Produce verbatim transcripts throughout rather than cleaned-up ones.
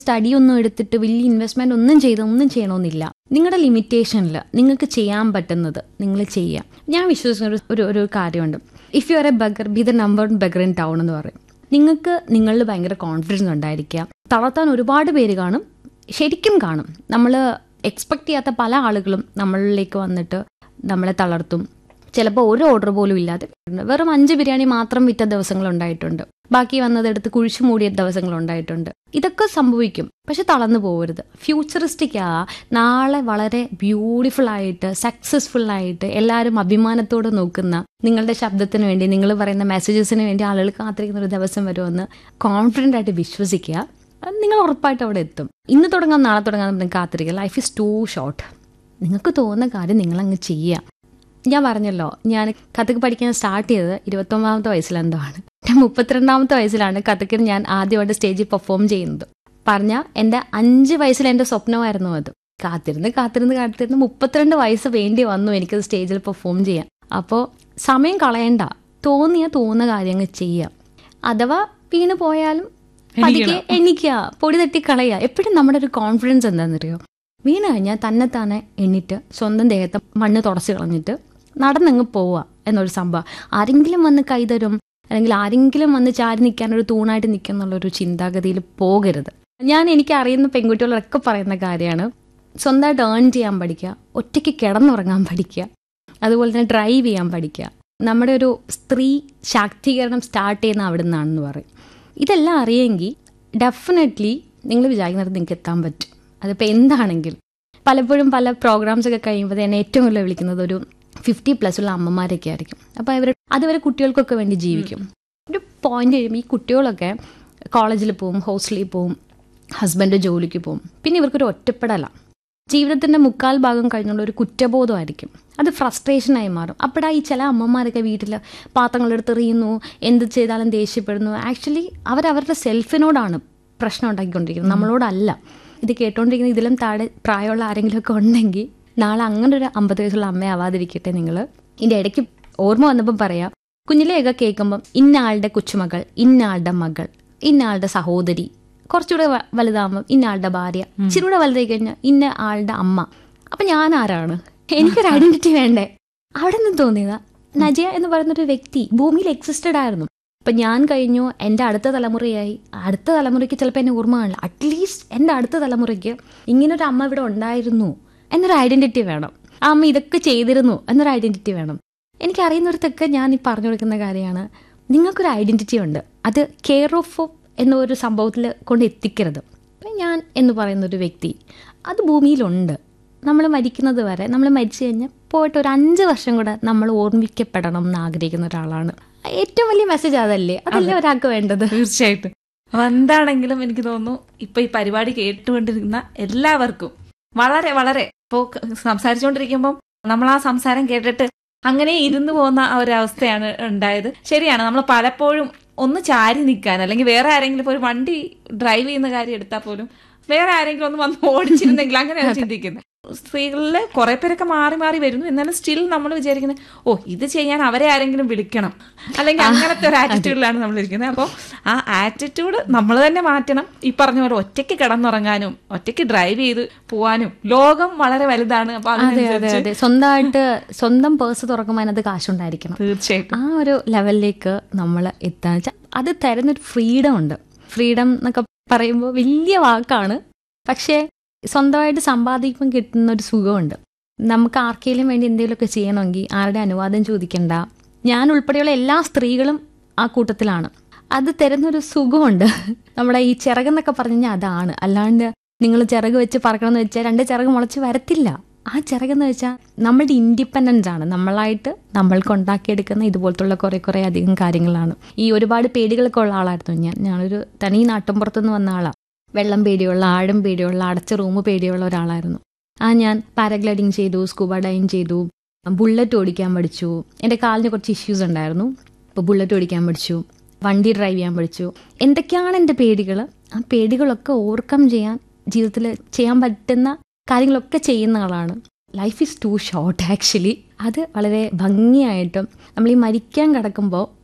Study ഒന്നും എടുത്തിട്ട് വലിയ ഇൻവെസ്റ്റ്മെന്റ് ഒന്നും ചെയ്ത് ഒന്നും ചെയ്യണമെന്നില്ല. നിങ്ങളുടെ ലിമിറ്റേഷനിൽ നിങ്ങൾക്ക് ചെയ്യാൻ പറ്റുന്നത് നിങ്ങൾ ചെയ്യാം. ഞാൻ വിശ്വസിക്കുന്ന ഒരു ഒരു കാര്യമുണ്ട്, if you are A bugger B the number one bugger in town എന്ന് പറയും. നിങ്ങൾക്ക് നിങ്ങളിൽ ഭയങ്കര കോൺഫിഡൻസ് ഉണ്ടായിരിക്കുക. തളർത്താൻ ഒരുപാട് പേര് കാണും, ശരിക്കും കാണും. നമ്മൾ എക്സ്പെക്ട് ചെയ്യാത്ത പല ആളുകളും നമ്മളിലേക്ക് വന്നിട്ട് നമ്മളെ തളർത്തും. ചിലപ്പോൾ ഒരു ഓർഡർ പോലും ഇല്ലാതെ വെറും അഞ്ച് ബിരിയാണി മാത്രം വിറ്റ ദിവസങ്ങളുണ്ടായിട്ടുണ്ട്. ബാക്കി വന്നതെടുത്ത് കുഴിച്ചു മൂടിയ ദിവസങ്ങളുണ്ടായിട്ടുണ്ട്. ഇതൊക്കെ സംഭവിക്കും, പക്ഷെ തളർന്നു പോകരുത്. ഫ്യൂച്ചറിസ്റ്റിക് ആ നാളെ വളരെ ബ്യൂട്ടിഫുൾ ആയിട്ട് സക്സസ്ഫുൾ ആയിട്ട് എല്ലാവരും അഭിമാനത്തോടെ നോക്കുന്ന നിങ്ങളുടെ ശബ്ദത്തിന് വേണ്ടി, നിങ്ങൾ പറയുന്ന മെസ്സേജസിന് വേണ്ടി ആളുകൾ കാത്തിരിക്കുന്ന ഒരു ദിവസം വരുമെന്ന് കോൺഫിഡൻ്റ് ആയിട്ട് വിശ്വസിക്കുക. നിങ്ങൾ ഉറപ്പായിട്ട് അവിടെ എത്തും. ഇന്ന് തുടങ്ങാം നാളെ തുടങ്ങാൻ നിങ്ങൾക്ക് കാത്തിരിക്കുക. Life is to short. നിങ്ങൾക്ക് തോന്നുന്ന കാര്യം നിങ്ങളങ്ങ് ചെയ്യുക. ഞാൻ പറഞ്ഞല്ലോ, ഞാൻ കഥക്ക് പഠിക്കാൻ സ്റ്റാർട്ട് ചെയ്തത് ഇരുപത്തൊമ്പതാമത്തെ വയസ്സിലെന്തോ ആണ്. മുപ്പത്തിരണ്ടാമത്തെ വയസ്സിലാണ് കഥക്ക് ഞാൻ ആദ്യമായിട്ട് സ്റ്റേജിൽ പെർഫോം ചെയ്യുന്നത്. പറഞ്ഞാൽ എൻ്റെ അഞ്ച് വയസ്സിൽ എൻ്റെ സ്വപ്നമായിരുന്നു അത്. കാത്തിരുന്ന് കാത്തിരുന്ന് കാത്തിരുന്ന് മുപ്പത്തിരണ്ട് വയസ്സ് വേണ്ടി വന്നു എനിക്കത് സ്റ്റേജിൽ പെർഫോം ചെയ്യാൻ. അപ്പോൾ സമയം കളയണ്ട, തോന്നിയ തോന്നുന്ന കാര്യങ്ങൾ ചെയ്യുക. അഥവാ വീണ് പോയാലും പതുക്കെ എണീക്കുക, പൊടി തട്ടി കളയുക. എപ്പോഴും നമ്മുടെ ഒരു കോൺഫിഡൻസ് എന്താണെന്നറിയോ, വീണ് കഴിഞ്ഞാൽ തന്നെ തന്നെ എണ്ണിട്ട് സ്വന്തം ദേഹത്തെ മണ്ണ് തുടച്ച് കളഞ്ഞിട്ട് നടന്നങ്ങ് പോവുക എന്നൊരു സംഭവം. ആരെങ്കിലും വന്ന് കൈതരും അല്ലെങ്കിൽ ആരെങ്കിലും വന്ന് ചാരി നിൽക്കാനൊരു തൂണായിട്ട് നിൽക്കുക എന്നുള്ളൊരു ചിന്താഗതിയിൽ പോകരുത്. ഞാൻ എനിക്ക് അറിയുന്ന പെൺകുട്ടികളൊക്കെ പറയുന്ന കാര്യമാണ്, സ്വന്തമായിട്ട് ഏൺ ചെയ്യാൻ പഠിക്കുക, ഒറ്റയ്ക്ക് കിടന്നുറങ്ങാൻ പഠിക്കുക, അതുപോലെ തന്നെ ഡ്രൈവ് ചെയ്യാൻ പഠിക്കുക. നമ്മുടെ ഒരു സ്ത്രീ ശാക്തീകരണം സ്റ്റാർട്ട് ചെയ്യുന്ന അവിടെ നിന്നാണെന്ന് പറയും. ഇതെല്ലാം അറിയെങ്കിൽ ഡെഫിനറ്റ്ലി നിങ്ങൾ വിചാരിക്കുന്നത് നിങ്ങൾക്ക് എത്താൻ പറ്റും. അതിപ്പോൾ എന്താണെങ്കിലും. പലപ്പോഴും പല പ്രോഗ്രാംസ് ഒക്കെ കഴിയുമ്പോൾ എന്നെ ഏറ്റവും കൂടുതൽ വിളിക്കുന്നത് ഒരു ഫിഫ്റ്റി പ്ലസ് ഉള്ള അമ്മമാരൊക്കെ ആയിരിക്കും. അപ്പോൾ അവർ അതുവരെ കുട്ടികൾക്കൊക്കെ വേണ്ടി ജീവിക്കും. ഒരു പോയിന്റ് കഴിയുമ്പോൾ ഈ കുട്ടികളൊക്കെ കോളേജിൽ പോവും, ഹോസ്റ്റലിൽ പോവും, ഹസ്ബൻഡ് ജോലിക്ക് പോവും. പിന്നെ ഇവർക്കൊരു ഒറ്റപ്പെടലാണ്. ജീവിതത്തിൻ്റെ മുക്കാൽ ഭാഗം കഴിഞ്ഞുള്ള ഒരു കുറ്റബോധമായിരിക്കും. അത് ഫ്രസ്ട്രേഷനായി മാറും. അപ്പോഴാ ഈ ചില അമ്മമാരൊക്കെ വീട്ടിൽ പാത്രങ്ങളെടുത്ത് എറിയുന്നു, എന്ത് ചെയ്താലും ദേഷ്യപ്പെടുന്നു. ആക്ച്വലി അവരവരുടെ സെൽഫിനോടാണ് പ്രശ്നം ഉണ്ടാക്കിക്കൊണ്ടിരിക്കുന്നത്, നമ്മളോടല്ല. ഇത് കേട്ടോണ്ടിരിക്കുന്ന ഇതിലും താഴെ പ്രായമുള്ള ആരെങ്കിലുമൊക്കെ ഉണ്ടെങ്കിൽ നാളെ അങ്ങനെ ഒരു അമ്പത് വയസ്സുള്ള അമ്മയാവാതിരിക്കട്ടെ നിങ്ങൾ. ഇതിൻ്റെ ഇടയ്ക്ക് ഓർമ്മ വന്നപ്പം പറയാം, കുഞ്ഞിലെയൊക്കെ കേൾക്കുമ്പം ഇന്ന ആളുടെ കൊച്ചുമകൾ, ഇന്ന ആളുടെ മകൾ, ഇന്ന ആളുടെ സഹോദരി, കുറച്ചുകൂടെ വലുതാകുമ്പം ഇന്ന ആളുടെ ഭാര്യ, ഇച്ചിരൂടെ വലുതായി കഴിഞ്ഞാൽ ഇന്ന ആളുടെ അമ്മ. അപ്പം ഞാൻ ആരാണ്? എനിക്കൊരു ഐഡന്റിറ്റി വേണ്ടേ? അവിടെ നിന്ന് തോന്നിയതാ നജിയ എന്ന് പറയുന്നൊരു വ്യക്തി ഭൂമിയിൽ എക്സിസ്റ്റഡ് ആയിരുന്നു. അപ്പം ഞാൻ കഴിഞ്ഞു, എൻ്റെ അടുത്ത തലമുറയായി. അടുത്ത തലമുറയ്ക്ക് ചിലപ്പോൾ എന്നെ ഓർമ്മ കാണില്ല. അറ്റ്ലീസ്റ്റ് എൻ്റെ അടുത്ത തലമുറയ്ക്ക് ഇങ്ങനൊരു അമ്മ ഇവിടെ ഉണ്ടായിരുന്നു എന്നൊരു ഐഡന്റിറ്റി വേണം. ആ അമ്മ ഇതൊക്കെ ചെയ്തിരുന്നു എന്നൊരു ഐഡന്റിറ്റി വേണം. എനിക്കറിയുന്നിടത്തൊക്കെ ഞാൻ ഈ പറഞ്ഞു കൊടുക്കുന്ന കാര്യമാണ്, നിങ്ങൾക്കൊരു ഐഡന്റിറ്റി ഉണ്ട്. അത് കെയർ ഓഫ് എന്നൊരു സംഭവത്തിൽ കൊണ്ട് എത്തിക്കരുത്. അപ്പം ഞാൻ എന്ന് പറയുന്നൊരു വ്യക്തി അത് ഭൂമിയിലുണ്ട്. നമ്മൾ മരിക്കുന്നത് വരെ, നമ്മൾ മരിച്ചു കഴിഞ്ഞാൽ പോയിട്ട് ഒരു അഞ്ച് വർഷം കൂടെ നമ്മൾ ഓർമ്മിക്കപ്പെടണം എന്ന് ആഗ്രഹിക്കുന്ന ഒരാളാണ്. ഏറ്റവും വലിയ മെസ്സേജ് അതല്ലേ? അതല്ലേ ഒരാൾക്ക് വേണ്ടത്? തീർച്ചയായിട്ടും. അപ്പൊ എന്താണെങ്കിലും എനിക്ക് തോന്നുന്നു ഇപ്പൊ ഈ പരിപാടി കേട്ടുകൊണ്ടിരിക്കുന്ന എല്ലാവർക്കും വളരെ വളരെ ഇപ്പോ സംസാരിച്ചുകൊണ്ടിരിക്കുമ്പോൾ നമ്മൾ ആ സംസാരം കേട്ടിട്ട് അങ്ങനെ ഇരുന്നു പോകുന്ന ആ ഒരു അവസ്ഥയാണ് ഉണ്ടായത്. ശരിയാണ്, നമ്മൾ പലപ്പോഴും ഒന്ന് ചാരി നിൽക്കാൻ, അല്ലെങ്കിൽ വേറെ ആരെങ്കിലും ഇപ്പോൾ ഒരു വണ്ടി ഡ്രൈവ് ചെയ്യുന്ന കാര്യം എടുത്താൽ പോലും വേറെ ആരെങ്കിലും ഒന്ന് വന്ന് ഓടിച്ചിരുന്നെങ്കിൽ അങ്ങനെയാണ് ചിന്തിക്കുന്നത്. സ്ത്രീകളിൽ കുറെ പേരൊക്കെ മാറി മാറി വരുന്നു. എന്നാലും സ്റ്റിൽ നമ്മൾ വിചാരിക്കുന്നത്, ഓ ഇത് ചെയ്യാൻ അവരെ ആരെങ്കിലും വിളിക്കണം, അല്ലെങ്കിൽ അങ്ങനത്തെ ഒരു ആറ്റിറ്റ്യൂഡിലാണ് നമ്മൾ ഇരിക്കുന്നത്. അപ്പോൾ ആ ആറ്റിറ്റ്യൂഡ് നമ്മൾ തന്നെ മാറ്റണം. ഈ പറഞ്ഞ പോലെ ഒറ്റയ്ക്ക് കിടന്നുറങ്ങാനും ഒറ്റയ്ക്ക് ഡ്രൈവ് ചെയ്ത് പോവാനും ലോകം വളരെ വലുതാണ്. അപ്പൊ അതെ, സ്വന്തമായിട്ട് സ്വന്തം പേഴ്സ് തുറക്കുമ്പോൾ അതിനകത്ത് കാശുണ്ടായിരിക്കണം. തീർച്ചയായിട്ടും ആ ഒരു ലെവലിലേക്ക് നമ്മൾ എത്താന്ന് വെച്ചാൽ അത് തരുന്നൊരു ഫ്രീഡം ഉണ്ട്. ഫ്രീഡം എന്നൊക്കെ പറയുമ്പോൾ വലിയ വാക്കാണ്, പക്ഷേ സ്വന്തമായിട്ട് സമ്പാദിക്കുമ്പോൾ കിട്ടുന്ന ഒരു സുഖമുണ്ട്. നമുക്ക് ആർക്കെങ്കിലും വേണ്ടി എന്തെങ്കിലുമൊക്കെ ചെയ്യണമെങ്കിൽ ആരുടെ അനുവാദം ചോദിക്കണ്ട. ഞാൻ ഉൾപ്പെടെയുള്ള എല്ലാ സ്ത്രീകളും ആ കൂട്ടത്തിലാണ്. അത് തരുന്നൊരു സുഖമുണ്ട്. നമ്മുടെ ഈ ചിറകെന്നൊക്കെ പറഞ്ഞു കഴിഞ്ഞാൽ അതാണ്. അല്ലാണ്ട് നിങ്ങൾ ചിറക് വെച്ച് പറക്കണമെന്ന് വെച്ചാൽ രണ്ട് ചിറക് മുളച്ച് വരത്തില്ല. ആ ചിറകെന്ന് വെച്ചാൽ നമ്മളുടെ ഇൻഡിപെൻഡൻസ് ആണ്. നമ്മളായിട്ട് നമ്മൾക്ക് ഉണ്ടാക്കിയെടുക്കുന്ന ഇതുപോലത്തുള്ള കുറേ കുറേ അധികം കാര്യങ്ങളാണ്. ഈ ഒരുപാട് പേടികളൊക്കെ ഉള്ള ആളായിരുന്നു ഞാൻ. ഞാനൊരു തനി നാട്ടിൻപുറത്തുനിന്ന് വന്ന ആളാണ്. വെള്ളം പേടിയുള്ള, ആഴം പേടിയുള്ള, അടച്ച റൂം പേടിയുള്ള ഒരാളായിരുന്നു. ആ ഞാൻ പാരഗ്ലൈഡിങ് ചെയ്തു, സ്കൂബ ഡൈവിങ് ചെയ്തു, ബുള്ളറ്റ് ഓടിക്കാൻ പഠിച്ചു. എൻ്റെ കാലിന് കുറച്ച് ഇഷ്യൂസ് ഉണ്ടായിരുന്നു. അപ്പോൾ ബുള്ളറ്റ് ഓടിക്കാൻ പഠിച്ചു, വണ്ടി ഡ്രൈവ് ചെയ്യാൻ പഠിച്ചു. എന്തൊക്കെയാണ് എൻ്റെ പേടികൾ, ആ പേടികളൊക്കെ ഓവർകം ചെയ്യാൻ ജീവിതത്തിൽ ചെയ്യാൻ പറ്റുന്ന കാര്യങ്ങളൊക്കെ ചെയ്യുന്ന ആളാണ്. Life is to short actually. അത് വളരെ ഭംഗിയായിട്ടും നമ്മൾ ഈ മരിക്കാൻ കിടക്കുമ്പോൾ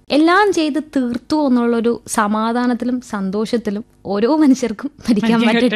എല്ലാം ചെയ്ത് തീർത്തു എന്നുള്ളൊരു സമാധാനത്തിലും സന്തോഷത്തിലും ഓരോ മനുഷ്യർക്കും മരിക്കാൻ പറ്റും.